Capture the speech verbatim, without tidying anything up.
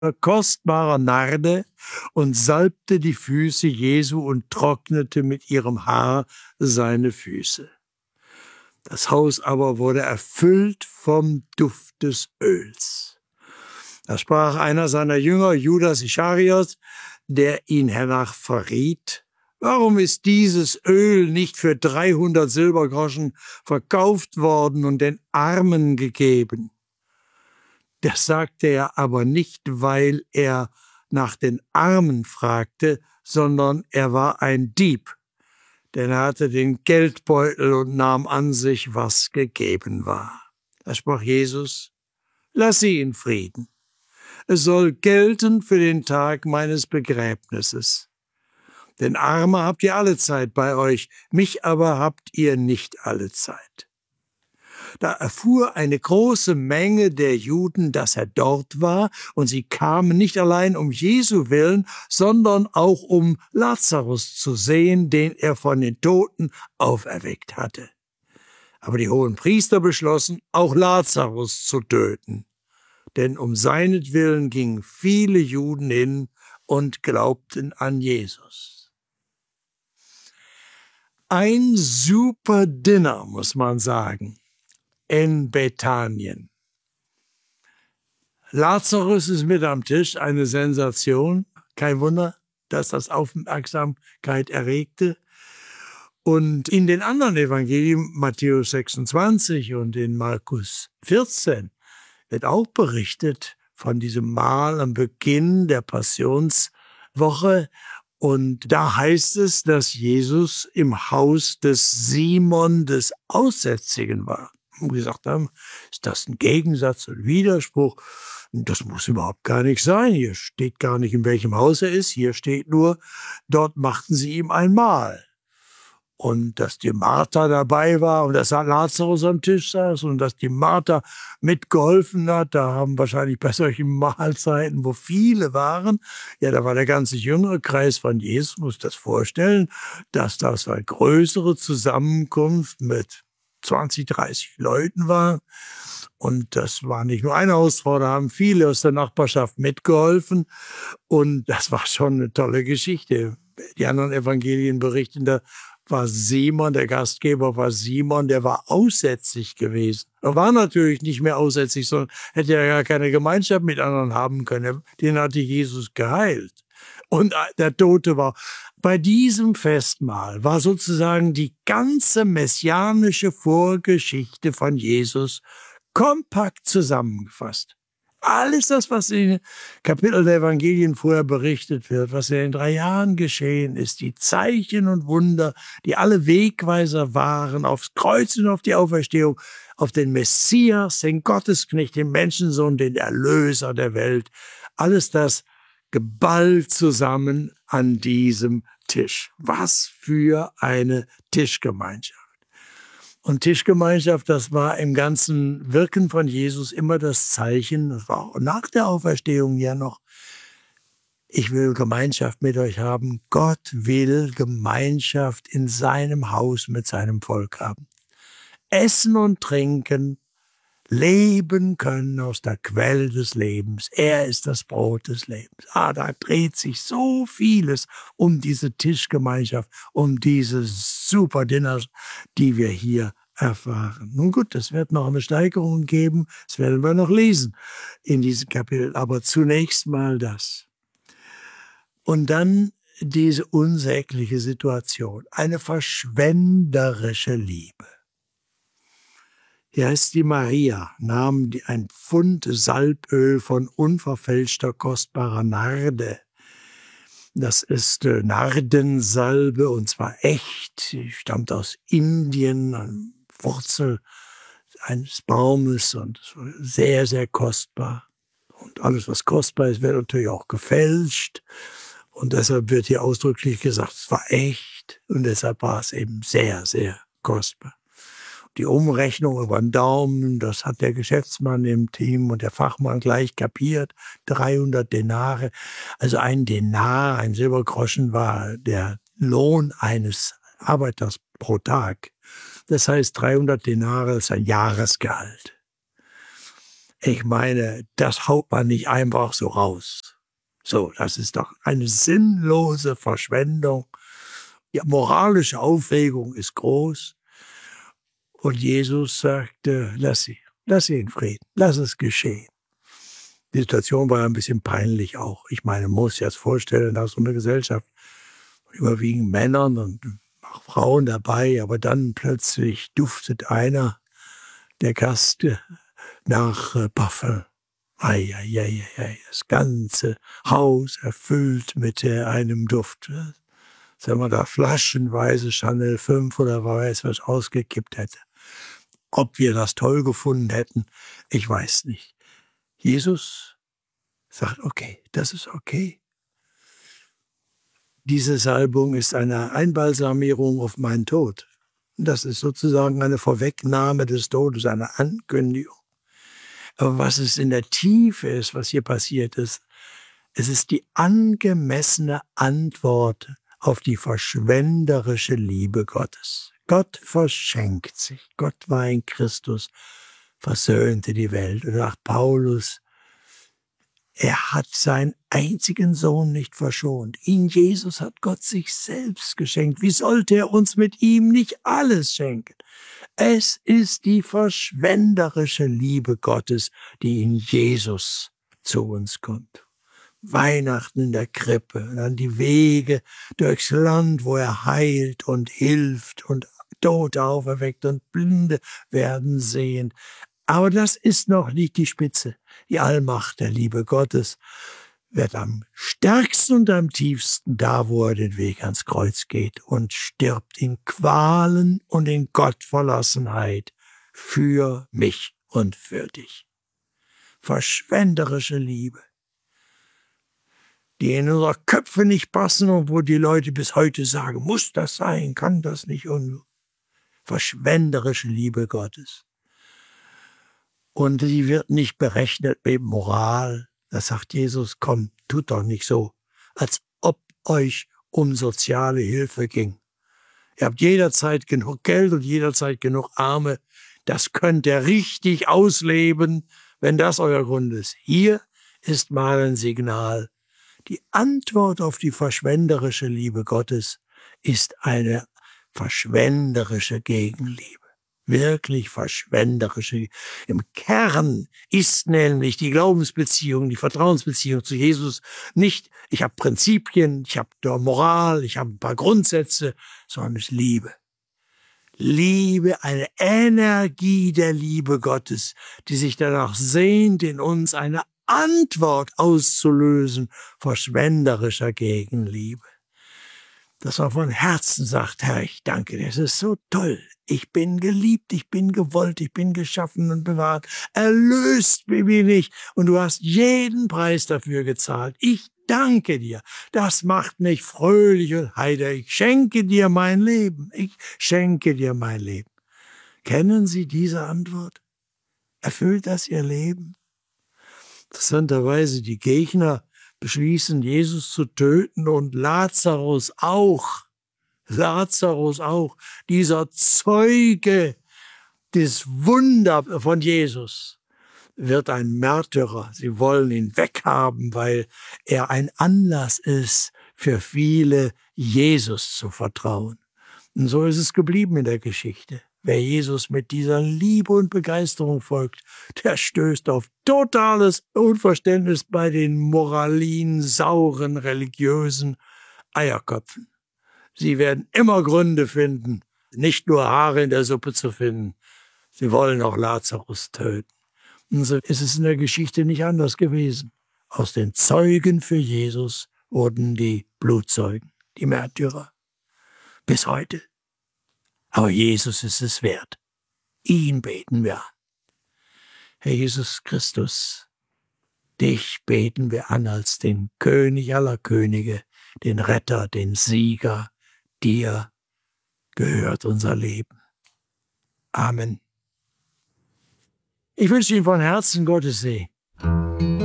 kostbarer Narde und salbte die Füße Jesu und trocknete mit ihrem Haar seine Füße. Das Haus aber wurde erfüllt vom Duft des Öls. Da sprach einer seiner Jünger, Judas Ischariot, der ihn hernach verriet: Warum ist dieses Öl nicht für dreihundert Silbergroschen verkauft worden und den Armen gegeben? Das sagte er aber nicht, weil er nach den Armen fragte, sondern er war ein Dieb, denn er hatte den Geldbeutel und nahm an sich, was gegeben war. Da sprach Jesus: Lass sie in Frieden. Es soll gelten für den Tag meines Begräbnisses. Denn Arme habt ihr alle Zeit bei euch, mich aber habt ihr nicht alle Zeit. Da erfuhr eine große Menge der Juden, dass er dort war, und sie kamen nicht allein um Jesu willen, sondern auch um Lazarus zu sehen, den er von den Toten auferweckt hatte. Aber die hohen Priester beschlossen, auch Lazarus zu töten. Denn um seinetwillen gingen viele Juden hin und glaubten an Jesus. Ein super Dinner, muss man sagen, in Bethanien. Lazarus ist mit am Tisch, eine Sensation. Kein Wunder, dass das Aufmerksamkeit erregte. Und in den anderen Evangelien, Matthäus sechsundzwanzig und in Markus vierzehn, wird auch berichtet von diesem Mahl am Beginn der Passionswoche. Und da heißt es, dass Jesus im Haus des Simon des Aussätzigen war. Und gesagt haben, ist das ein Gegensatz, ein Widerspruch? Das muss überhaupt gar nicht sein. Hier steht gar nicht, in welchem Haus er ist. Hier steht nur, dort machten sie ihm ein Mahl. Und dass die Martha dabei war und dass Lazarus am Tisch saß und dass die Martha mitgeholfen hat, da haben wahrscheinlich bei solchen Mahlzeiten, wo viele waren, ja, da war der ganze jüngere Kreis von Jesus, muss das vorstellen, dass das eine größere Zusammenkunft mit zwanzig, dreißig Leuten war. Und das war nicht nur eine Hausfrau, da haben viele aus der Nachbarschaft mitgeholfen. Und das war schon eine tolle Geschichte. Die anderen Evangelien berichten, da war Simon, der Gastgeber war Simon, der war aussätzig gewesen. Er war natürlich nicht mehr aussätzig, sondern hätte ja gar keine Gemeinschaft mit anderen haben können. Den hatte Jesus geheilt. Und der Tote war. Bei diesem Festmahl war sozusagen die ganze messianische Vorgeschichte von Jesus kompakt zusammengefasst. Alles das, was in den Kapitel der Evangelien vorher berichtet wird, was in den drei Jahren geschehen ist, die Zeichen und Wunder, die alle Wegweiser waren, aufs Kreuz und auf die Auferstehung, auf den Messias, den Gottesknecht, den Menschensohn, den Erlöser der Welt, alles das geballt zusammen an diesem Tisch. Was für eine Tischgemeinschaft. Und Tischgemeinschaft, das war im ganzen Wirken von Jesus immer das Zeichen, das war auch nach der Auferstehung ja noch, ich will Gemeinschaft mit euch haben. Gott will Gemeinschaft in seinem Haus mit seinem Volk haben. Essen und trinken, leben können aus der Quelle des Lebens. Er ist das Brot des Lebens. Ah, da dreht sich so vieles um diese Tischgemeinschaft, um diese super Dinners, die wir hier erfahren. Nun gut, es wird noch eine Steigerung geben, das werden wir noch lesen in diesem Kapitel, aber zunächst mal das. Und dann diese unsägliche Situation, eine verschwenderische Liebe. Hier heißt die Maria, nahm ein Pfund Salböl von unverfälschter, kostbarer Narde. Das ist äh, Nardensalbe, und zwar echt. Sie stammt aus Indien, eine Wurzel eines Baumes und sehr, sehr kostbar. Und alles, was kostbar ist, wird natürlich auch gefälscht. Und deshalb wird hier ausdrücklich gesagt, es war echt. Und deshalb war es eben sehr, sehr kostbar. Die Umrechnung über den Daumen, das hat der Geschäftsmann im Team und der Fachmann gleich kapiert. dreihundert Denare. Also ein Denar, ein Silbergroschen, war der Lohn eines Arbeiters pro Tag. Das heißt, dreihundert Denare ist ein Jahresgehalt. Ich meine, das haut man nicht einfach so raus. So, das ist doch eine sinnlose Verschwendung. Die moralische Aufregung ist groß. Und Jesus sagte, lass sie, lass sie in Frieden, lass es geschehen. Die Situation war ein bisschen peinlich auch. Ich meine, man muss sich jetzt vorstellen, da ist so eine Gesellschaft, überwiegend Männern und auch Frauen dabei, aber dann plötzlich duftet einer der Gast nach äh, Parfum. Eieieiei, das ganze Haus erfüllt mit äh, einem Duft. Wenn man da flaschenweise Chanel fünf oder weiß was ausgekippt hätte. Ob wir das toll gefunden hätten, ich weiß nicht. Jesus sagt, okay, das ist okay. Diese Salbung ist eine Einbalsamierung auf meinen Tod. Das ist sozusagen eine Vorwegnahme des Todes, eine Ankündigung. Aber was es in der Tiefe ist, was hier passiert ist, es ist die angemessene Antwort auf die verschwenderische Liebe Gottes. Gott verschenkt sich. Gott war in Christus, versöhnte die Welt. Und nach Paulus, er hat seinen einzigen Sohn nicht verschont. In Jesus hat Gott sich selbst geschenkt. Wie sollte er uns mit ihm nicht alles schenken? Es ist die verschwenderische Liebe Gottes, die in Jesus zu uns kommt. Weihnachten in der Krippe, und dann die Wege durchs Land, wo er heilt und hilft und Tote auferweckt und Blinde werden sehend. Aber das ist noch nicht die Spitze. Die Allmacht der Liebe Gottes wird am stärksten und am tiefsten da, wo er den Weg ans Kreuz geht und stirbt in Qualen und in Gottverlassenheit für mich und für dich. Verschwenderische Liebe, die in unsere Köpfe nicht passen und wo die Leute bis heute sagen, muss das sein, kann das nicht. Und verschwenderische Liebe Gottes. Und die wird nicht berechnet mit Moral. Da sagt Jesus, komm, tut doch nicht so, als ob euch um soziale Hilfe ging. Ihr habt jederzeit genug Geld und jederzeit genug Arme. Das könnt ihr richtig ausleben, wenn das euer Grund ist. Hier ist mal ein Signal. Die Antwort auf die verschwenderische Liebe Gottes ist eine verschwenderische Gegenliebe. Wirklich verschwenderische. Im Kern ist nämlich die Glaubensbeziehung, die Vertrauensbeziehung zu Jesus nicht, ich habe Prinzipien, ich habe Moral, ich habe ein paar Grundsätze, sondern es ist Liebe. Liebe, eine Energie der Liebe Gottes, die sich danach sehnt, in uns eine Antwort auszulösen, verschwenderischer Gegenliebe. Dass man von Herzen sagt, Herr, ich danke dir, es ist so toll. Ich bin geliebt, ich bin gewollt, ich bin geschaffen und bewahrt. Erlöst bin ich und du hast jeden Preis dafür gezahlt. Ich danke dir. Das macht mich fröhlich und heiter. Ich schenke dir mein Leben. Ich schenke dir mein Leben. Kennen Sie diese Antwort? Erfüllt das Ihr Leben? Interessanterweise, die Gegner beschließen, Jesus zu töten und Lazarus auch. Lazarus auch. Dieser Zeuge des Wunder von Jesus wird ein Märtyrer. Sie wollen ihn weghaben, weil er ein Anlass ist für viele, Jesus zu vertrauen. Und so ist es geblieben in der Geschichte. Wer Jesus mit dieser Liebe und Begeisterung folgt, der stößt auf totales Unverständnis bei den moralin, sauren, religiösen Eierköpfen. Sie werden immer Gründe finden, nicht nur Haare in der Suppe zu finden. Sie wollen auch Lazarus töten. Und so ist es in der Geschichte nicht anders gewesen. Aus den Zeugen für Jesus wurden die Blutzeugen, die Märtyrer. Bis heute. Aber Jesus ist es wert. Ihn beten wir an. Herr Jesus Christus, dich beten wir an als den König aller Könige, den Retter, den Sieger. Dir gehört unser Leben. Amen. Ich wünsche Ihnen von Herzen Gottes Segen.